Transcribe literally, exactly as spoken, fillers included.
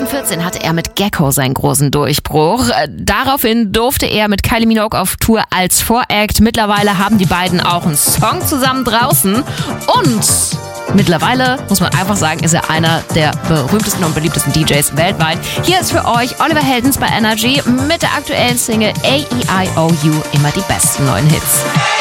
zweitausendvierzehn hatte er mit Gekko seinen großen Durchbruch. Daraufhin durfte er mit Kylie Minogue auf Tour als Voract. Mittlerweile haben die beiden auch einen Song zusammen draußen. Und mittlerweile, muss man einfach sagen, ist er einer der berühmtesten und beliebtesten D Js weltweit. Hier ist für euch Oliver Heldens bei Energy mit der aktuellen Single A E I O U, immer die besten neuen Hits.